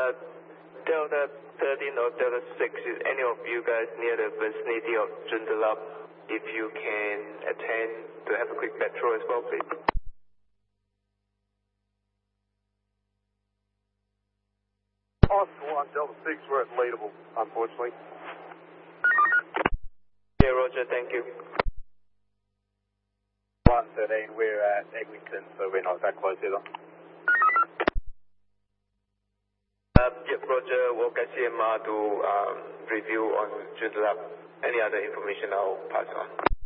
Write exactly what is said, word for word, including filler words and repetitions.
Uh, Delta thirteen or Delta six, is any of you guys near the vicinity of Joondalup? If you can attend to have a quick patrol as well, please. Oscar one, Delta six, we're at Leadable, unfortunately. Yeah, Roger, thank you. one thirteen, we're at Eglinton, so we're not that close either. Uh, yeah, Roger, walk I C M R to um, review on Joondalup. Any other information I'll pass on.